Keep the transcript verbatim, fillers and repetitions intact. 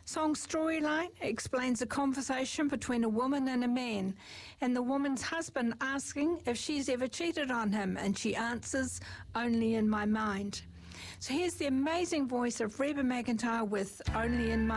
Song Storyline explains a conversation between a woman and a man, and the woman's husband asking if she's ever cheated on him, and she answers, "Only in my mind." So here's the amazing voice of Reba McEntire with "Only in My